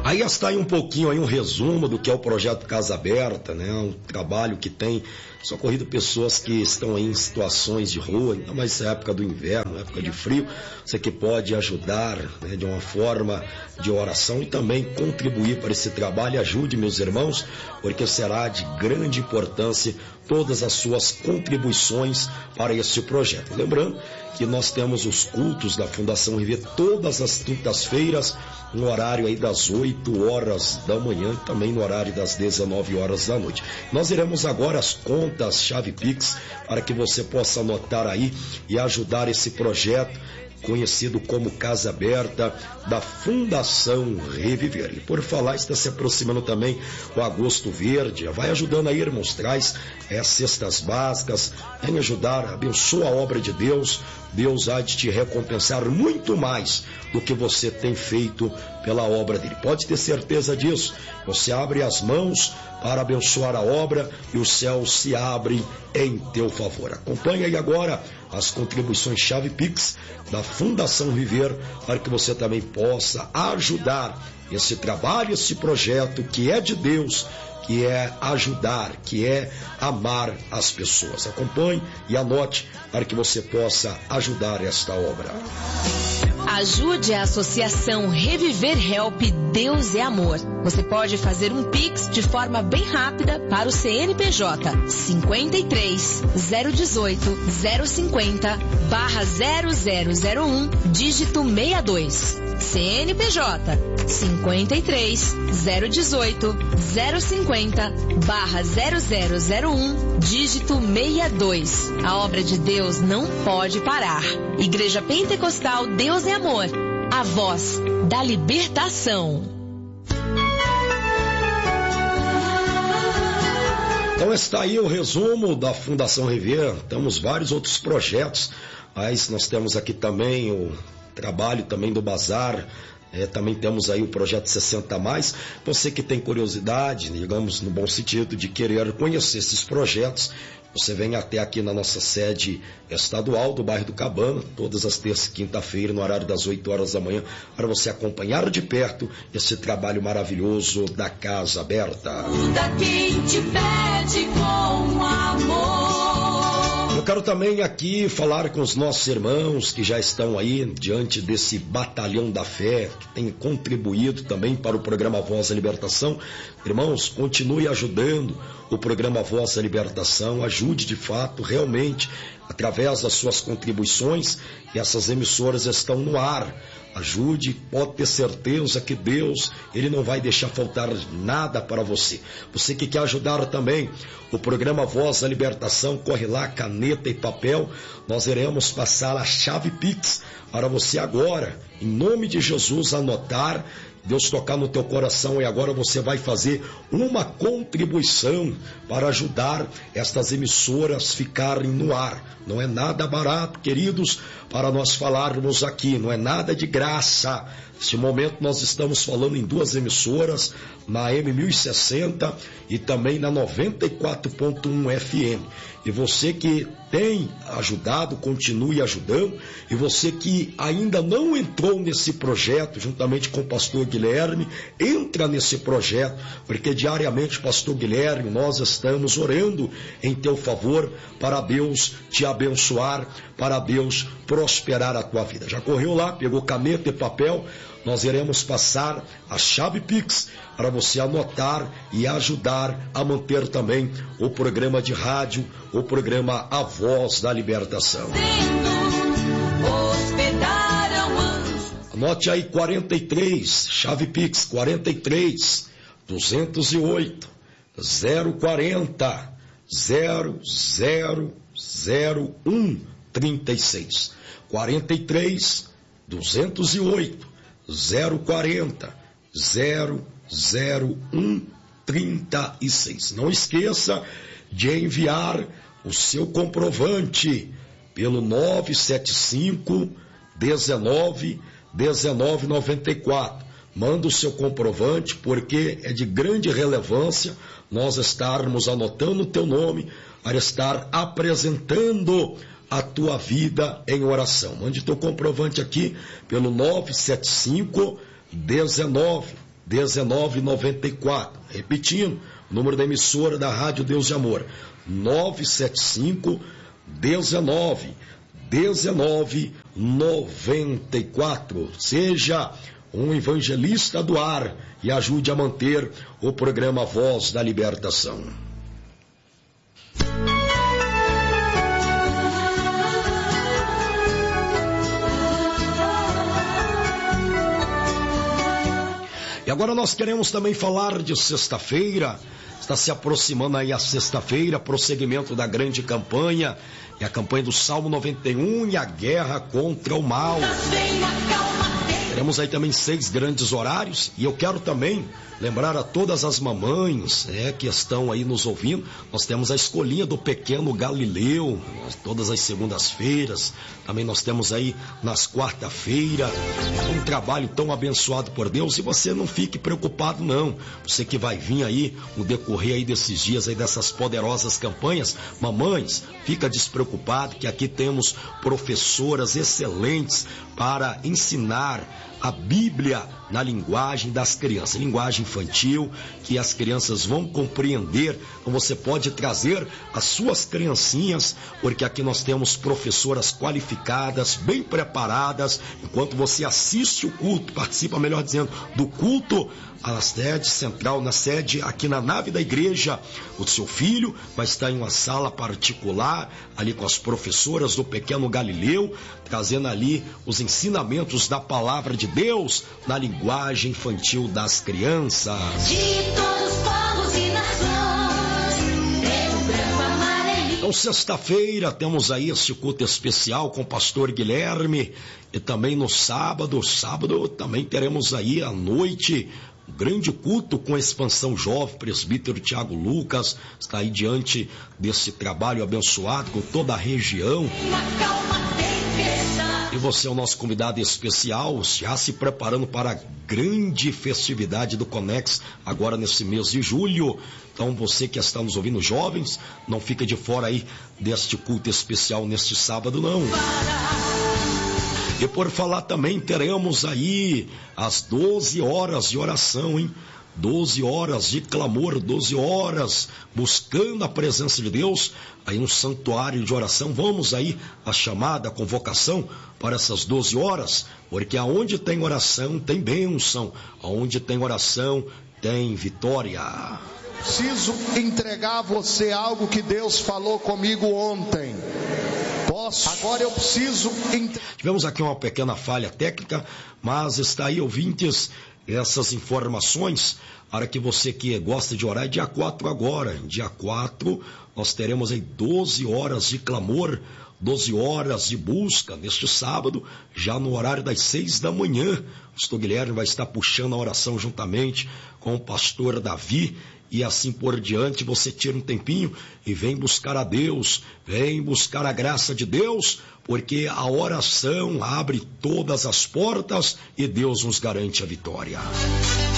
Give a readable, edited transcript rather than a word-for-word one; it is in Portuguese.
Aí está aí um pouquinho aí um resumo do que é o projeto Casa Aberta, né? Um trabalho que tem socorrido pessoas que estão aí em situações de rua, ainda mais na época do inverno, época de frio. Você que pode ajudar, né, de uma forma de oração e também contribuir para esse trabalho. Ajude, meus irmãos, porque será de grande importância todas as suas contribuições para esse projeto. Lembrando que nós temos os cultos da Fundação Rever todas as quintas-feiras, no horário aí das 8 horas da manhã e também no horário das 19 horas da noite. Nós iremos agora as contas chave Pix para que você possa anotar aí e ajudar esse projeto conhecido como Casa Aberta da Fundação Reviver. E por falar, está se aproximando também o Agosto Verde. Vai ajudando aí, irmãos, traz cestas básicas, vem ajudar, abençoa a obra de Deus. Deus há de te recompensar muito mais do que você tem feito pela obra dele. Pode ter certeza disso. Você abre as mãos para abençoar a obra e os céus se abrem em teu favor. Acompanhe aí agora as contribuições chave Pix da Fundação Viver para que você também possa ajudar esse trabalho, esse projeto que é de Deus, que é ajudar, que é amar as pessoas. Acompanhe e anote para que você possa ajudar esta obra. Ajude a Associação Reviver Help Deus é Amor. Você pode fazer um Pix de forma bem rápida para o CNPJ 53 018 050 /0001 dígito 62. CNPJ 53 018 050 /0001 dígito 62. A obra de Deus não pode parar. Igreja Pentecostal Deus é Amor, a voz da libertação. Então está aí o resumo da Fundação Rever. Temos vários outros projetos, mas nós temos aqui também o trabalho também do Bazar. Também temos aí o projeto 60 Mais. Você que tem curiosidade, digamos no bom sentido, de querer conhecer esses projetos, você vem até aqui na nossa sede estadual do bairro do Cabana, todas as terças e quinta-feira, no horário das 8 horas da manhã, para você acompanhar de perto esse trabalho maravilhoso da Casa Aberta. Ajuda quem te pede com amor. Eu quero também aqui falar com os nossos irmãos que já estão aí diante desse batalhão da fé, que tem contribuído também para o programa Voz da Libertação. Irmãos, continue ajudando o programa Voz da Libertação, ajude de fato, realmente, através das suas contribuições, e essas emissoras estão no ar. Ajude, pode ter certeza que Deus, Ele não vai deixar faltar nada para você. Você que quer ajudar também o programa Voz da Libertação, corre lá, caneta e papel, nós iremos passar a chave Pix para você agora, em nome de Jesus, anotar, Deus tocar no teu coração, e agora você vai fazer uma contribuição para ajudar estas emissoras ficarem no ar. Não é nada barato, queridos, para nós falarmos aqui, não é nada de graça. Neste momento nós estamos falando em duas emissoras, na M1060 e também na 94.1 FM. E você que tem ajudado, continue ajudando. E você que ainda não entrou nesse projeto, juntamente com o pastor Guilherme, entra nesse projeto, porque diariamente, pastor Guilherme, nós estamos orando em teu favor, para Deus te abençoar, para Deus prosperar a tua vida. Já correu lá, pegou caneta e papel? Nós iremos passar a chave Pix para você anotar e ajudar a manter também o programa de rádio, o programa A Voz da Libertação. Anote aí 43, chave Pix 43 208 040 0001 36. 43 208 040 001 36. Não esqueça de enviar o seu comprovante pelo 975 19 1994. Manda o seu comprovante, porque é de grande relevância nós estarmos anotando o teu nome para estar apresentando a tua vida em oração. Mande teu comprovante aqui pelo 975 19 1994. Repetindo, o número da emissora da Rádio Deus de Amor, 975 19 94. Seja um evangelista do ar e ajude a manter o programa Voz da Libertação. E agora nós queremos também falar de sexta-feira. Está se aproximando aí a sexta-feira, prosseguimento da grande campanha, e a campanha do Salmo 91 e a guerra contra o mal. Teremos aí também 6 grandes horários, e eu quero também lembrar a todas as mamães que estão aí nos ouvindo. Nós temos a escolinha do pequeno Galileu, todas as segundas-feiras. Também nós temos aí nas quarta-feiras um trabalho tão abençoado por Deus. E você não fique preocupado não, você que vai vir aí no decorrer aí desses dias aí dessas poderosas campanhas, mamães, fica despreocupado que aqui temos professoras excelentes para ensinar a Bíblia na linguagem das crianças, linguagem infantil, que as crianças vão compreender. Então você pode trazer as suas criancinhas, porque aqui nós temos professoras qualificadas, bem preparadas. Enquanto você assiste o culto, participa, melhor dizendo, do culto, a sede central, na sede aqui na nave da igreja, o seu filho vai estar em uma sala particular, ali com as professoras do pequeno Galileu, trazendo ali os ensinamentos da palavra de Deus na linguagem infantil das crianças. De todos os povos e nações, preto, branco, amarelo. Então, sexta-feira, temos aí esse culto especial com o pastor Guilherme, e também no sábado também teremos aí à noite um grande culto com a Expansão Jovem. Presbítero Tiago Lucas está aí diante desse trabalho abençoado com toda a região. E você é o nosso convidado especial, já se preparando para a grande festividade do Conex, agora nesse mês de julho. Então você que está nos ouvindo, jovens, não fica de fora aí deste culto especial neste sábado não. E por falar também, teremos aí as 12 horas de oração, hein? 12 horas de clamor, 12 horas buscando a presença de Deus aí no santuário de oração. Vamos aí a chamada, a convocação para essas 12 horas, porque aonde tem oração tem bênção, aonde tem oração tem vitória. Preciso entregar a você algo que Deus falou comigo ontem. Agora eu preciso... Tivemos aqui uma pequena falha técnica, mas está aí, ouvintes, essas informações para que você que gosta de orar. É dia 4 agora. Dia 4 nós teremos aí 12 horas de clamor, 12 horas de busca neste sábado, já no horário das 6 da manhã. O pastor Guilherme vai estar puxando a oração juntamente com o pastor Davi. E assim por diante, você tira um tempinho e vem buscar a Deus, vem buscar a graça de Deus, porque a oração abre todas as portas e Deus nos garante a vitória.